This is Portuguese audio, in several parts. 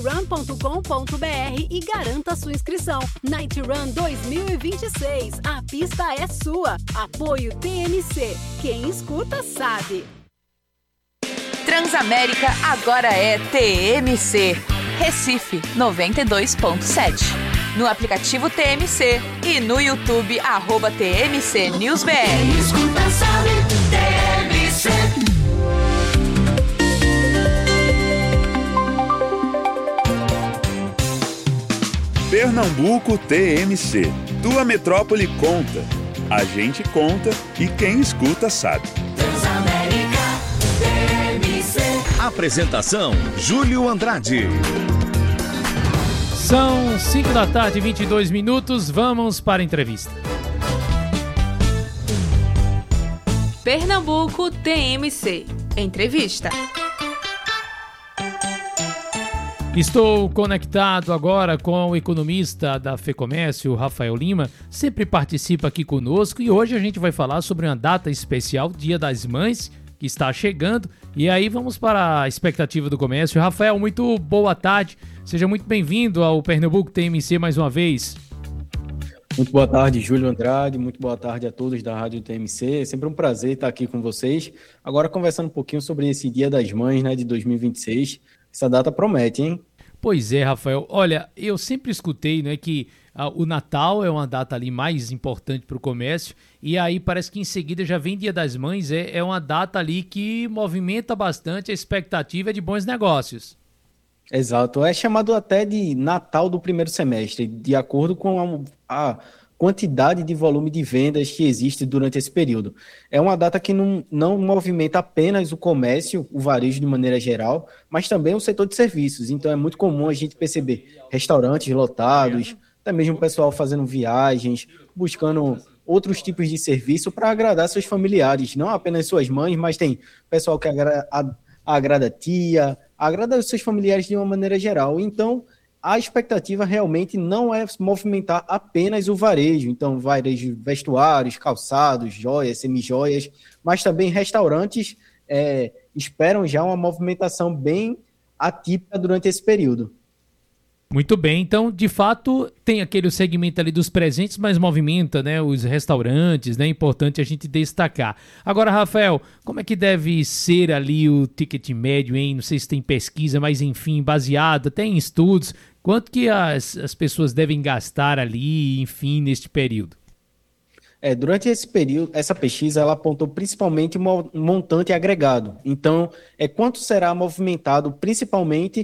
Run.com.br e garanta sua inscrição. Night Run 2026. A pista é sua. Apoio TMC. Quem escuta sabe. Transamérica agora é TMC. Recife 92.7. No aplicativo TMC e no YouTube @TMC NewsBR. Quem escuta sabe, TMC. Pernambuco TMC. Tua metrópole conta. A gente conta e quem escuta sabe. Transamérica TMC. Apresentação: Júlio Andrade. São 5 da tarde, 22 minutos. Vamos para a entrevista. Pernambuco TMC. Entrevista. Estou conectado agora com o economista da FEComércio, Rafael Lima, sempre participa aqui conosco e hoje a gente vai falar sobre uma data especial, Dia das Mães, que está chegando, e aí vamos para a expectativa do comércio. Rafael, muito boa tarde, seja muito bem-vindo ao Pernambuco TMC mais uma vez. Muito boa tarde, Júlio Andrade, muito boa tarde a todos da Rádio TMC, é sempre um prazer estar aqui com vocês, agora conversando um pouquinho sobre esse Dia das Mães, né, de 2026. Essa data promete, hein? Pois é, Rafael. Olha, eu sempre escutei, né, que o Natal é uma data ali mais importante para o comércio e aí parece que em seguida já vem Dia das Mães, é uma data ali que movimenta bastante a expectativa de bons negócios. Exato, é chamado até de Natal do primeiro semestre, de acordo com a quantidade de volume de vendas que existe durante esse período. É uma data que não movimenta apenas o comércio, o varejo de maneira geral, mas também o setor de serviços. Então é muito comum a gente perceber restaurantes lotados, até mesmo o pessoal fazendo viagens, buscando outros tipos de serviço para agradar seus familiares, não apenas suas mães, mas tem pessoal que agrada a tia, agrada os seus familiares de uma maneira geral. Então, a expectativa realmente não é movimentar apenas o varejo, então varejo, vestuários, calçados, joias, semijoias, mas também restaurantes esperam já uma movimentação bem atípica durante esse período. Muito bem, então de fato tem aquele segmento ali dos presentes, mas movimenta, né, os restaurantes, né, é importante a gente destacar. Agora, Rafael, como é que deve ser ali o ticket médio, hein? Não sei se tem pesquisa, mas enfim, baseado até em estudos, quanto que as pessoas devem gastar ali, enfim, neste período? Durante esse período, essa pesquisa ela apontou principalmente um montante agregado. Então, quanto será movimentado principalmente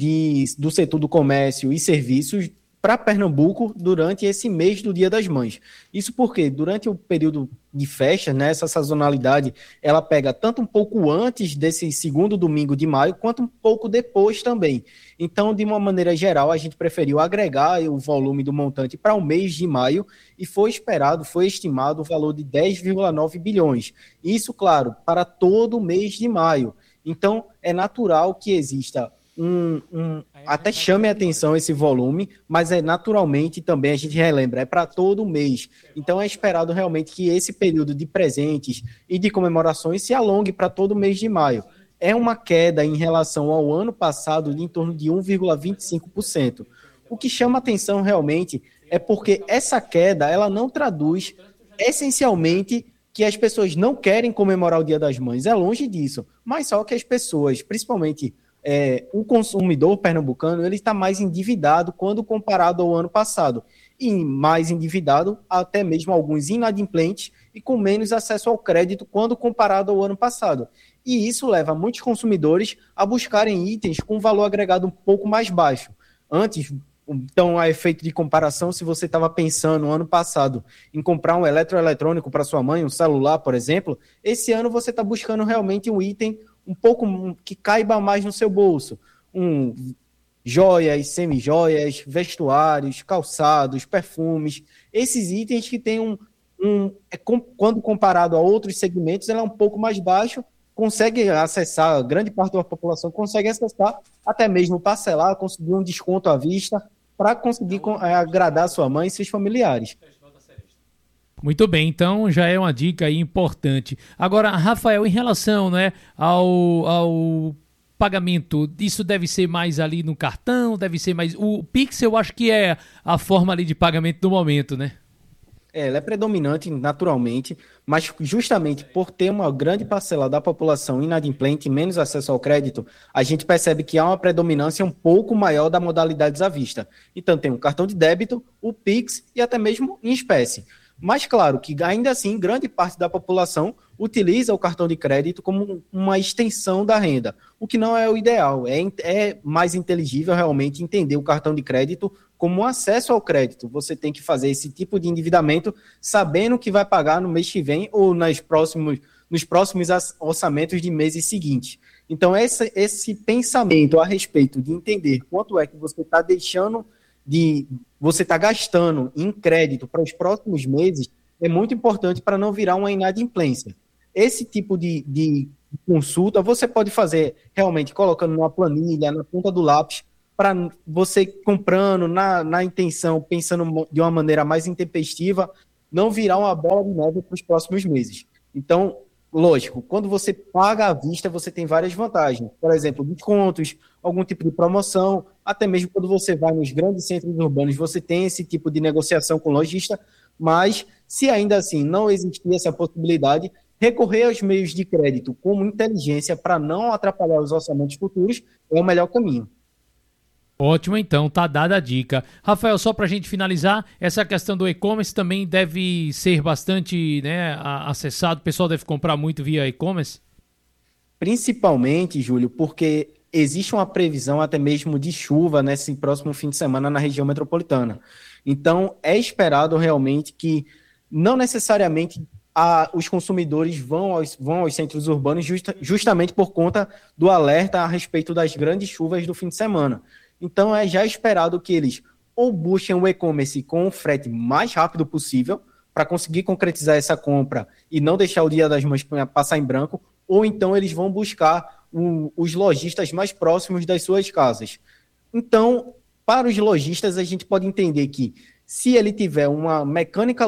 do setor do comércio e serviços para Pernambuco durante esse mês do Dia das Mães. Isso porque durante o período de festa, né, essa sazonalidade, ela pega tanto um pouco antes desse segundo domingo de maio, quanto um pouco depois também. Então, de uma maneira geral, a gente preferiu agregar o volume do montante para o mês de maio e foi estimado o valor de 10,9 bilhões. Isso, claro, para todo o mês de maio. Então, é natural que exista até chame a atenção esse volume, mas naturalmente também a gente relembra, é para todo mês. Então é esperado realmente que esse período de presentes e de comemorações se alongue para todo mês de maio. É uma queda em relação ao ano passado de em torno de 1,25%. O que chama atenção realmente é porque essa queda ela não traduz essencialmente que as pessoas não querem comemorar o Dia das Mães, é longe disso, mas só que as pessoas, principalmente o consumidor pernambucano, ele está mais endividado quando comparado ao ano passado. E mais endividado, até mesmo alguns inadimplentes e com menos acesso ao crédito quando comparado ao ano passado. E isso leva muitos consumidores a buscarem itens com valor agregado um pouco mais baixo. Antes, então, a efeito de comparação, se você estava pensando no ano passado em comprar um eletroeletrônico para sua mãe, um celular, por exemplo, esse ano você está buscando realmente um item um pouco que caiba mais no seu bolso. Joias, semijoias, vestuários, calçados, perfumes. Esses itens que têm quando comparado a outros segmentos, ele é um pouco mais baixo, consegue acessar, grande parte da população consegue acessar, até mesmo parcelar, conseguir um desconto à vista, para conseguir agradar sua mãe e seus familiares. Muito bem, então já é uma dica aí importante. Agora, Rafael, em relação, né, ao pagamento, isso deve ser mais ali no cartão, deve ser mais... O Pix eu acho que é a forma ali de pagamento do momento, né? Ela é predominante naturalmente, mas justamente por ter uma grande parcela da população inadimplente e menos acesso ao crédito, a gente percebe que há uma predominância um pouco maior da modalidades à vista. Então tem o cartão de débito, o Pix e até mesmo em espécie. Mas claro que ainda assim grande parte da população utiliza o cartão de crédito como uma extensão da renda, o que não é o ideal. É mais inteligível realmente entender o cartão de crédito como um acesso ao crédito. Você tem que fazer esse tipo de endividamento sabendo que vai pagar no mês que vem ou nos próximos orçamentos de meses seguintes. Então, esse pensamento a respeito de entender quanto é que você está você está gastando em crédito para os próximos meses é muito importante para não virar uma inadimplência. Esse tipo de consulta você pode fazer realmente colocando numa planilha, na ponta do lápis, para você comprando na intenção, pensando de uma maneira mais intempestiva, não virar uma bola de neve para os próximos meses. Então, lógico, quando você paga à vista, você tem várias vantagens. Por exemplo, descontos, algum tipo de promoção, até mesmo quando você vai nos grandes centros urbanos, você tem esse tipo de negociação com o lojista, mas se ainda assim não existir essa possibilidade, recorrer aos meios de crédito com inteligência para não atrapalhar os orçamentos futuros é o melhor caminho. Ótimo, então, tá dada a dica. Rafael, só pra gente finalizar, essa questão do e-commerce também deve ser bastante, né, acessado, o pessoal deve comprar muito via e-commerce? Principalmente, Júlio, porque existe uma previsão até mesmo de chuva nesse próximo fim de semana na região metropolitana. Então, é esperado realmente que não necessariamente os consumidores vão aos centros urbanos justamente por conta do alerta a respeito das grandes chuvas do fim de semana. Então, é já esperado que eles ou busquem o e-commerce com o frete mais rápido possível para conseguir concretizar essa compra e não deixar o Dia das Mães passar em branco, ou então eles vão buscar os lojistas mais próximos das suas casas. Então, para os lojistas, a gente pode entender que se ele tiver uma mecânica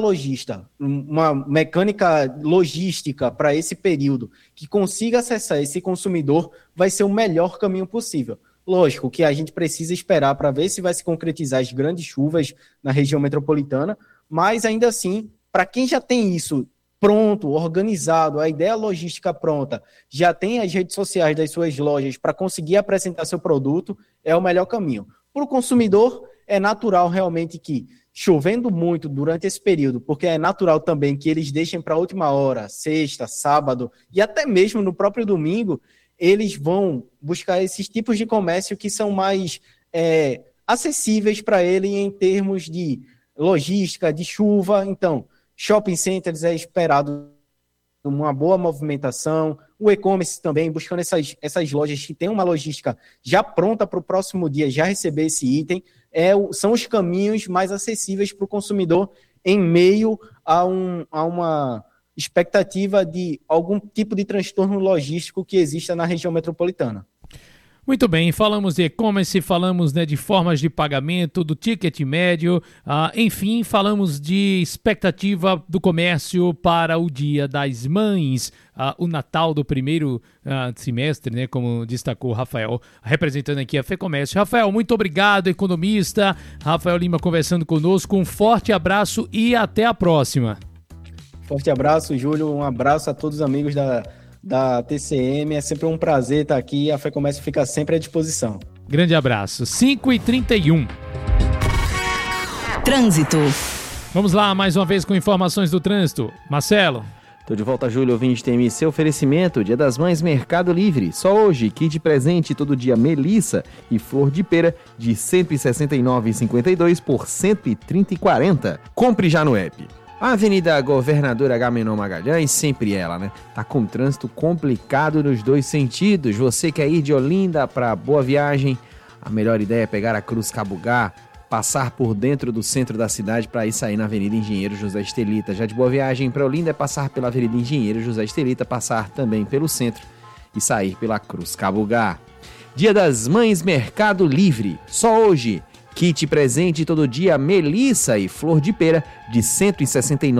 logística para esse período que consiga acessar esse consumidor, vai ser o melhor caminho possível. Lógico que a gente precisa esperar para ver se vai se concretizar as grandes chuvas na região metropolitana, mas ainda assim, para quem já tem isso pronto, organizado, a ideia logística pronta, já tem as redes sociais das suas lojas para conseguir apresentar seu produto, é o melhor caminho. Para o consumidor, é natural realmente que, chovendo muito durante esse período, porque é natural também que eles deixem para a última hora, sexta, sábado e até mesmo no próprio domingo, eles vão buscar esses tipos de comércio que são mais acessíveis para ele em termos de logística, de chuva. Então, shopping centers é esperado uma boa movimentação, o e-commerce também, buscando essas lojas que têm uma logística já pronta para o próximo dia já receber esse item, são os caminhos mais acessíveis para o consumidor em meio a uma expectativa de algum tipo de transtorno logístico que exista na região metropolitana. Muito bem, falamos de e-commerce, falamos, né, de formas de pagamento, do ticket médio, enfim, falamos de expectativa do comércio para o Dia das Mães, o Natal do primeiro semestre, né, como destacou o Rafael, representando aqui a FEComércio. Rafael, muito obrigado, economista. Rafael Lima conversando conosco, um forte abraço e até a próxima. Forte abraço, Júlio, um abraço a todos os amigos da TCM, é sempre um prazer estar aqui, a FEComércio fica sempre à disposição. Grande abraço. 5h31. Trânsito. Vamos lá, mais uma vez com informações do trânsito. Marcelo. Tô de volta, Júlio, ouvinte TMC, oferecimento, Dia das Mães, Mercado Livre. Só hoje, kit presente todo dia Melissa e flor de pera de R$ 169,52 por R$ 130,40. Compre já no app. A Avenida Governador Agamenon Magalhães, sempre ela, né? Tá com trânsito complicado nos dois sentidos. Você quer ir de Olinda para Boa Viagem? A melhor ideia é pegar a Cruz Cabugá, passar por dentro do centro da cidade para ir sair na Avenida Engenheiro José Estelita. Já de Boa Viagem para Olinda é passar pela Avenida Engenheiro José Estelita, passar também pelo centro e sair pela Cruz Cabugá. Dia das Mães, Mercado Livre. Só hoje. Kit presente todo dia Melissa e flor de pera de R$ 169,52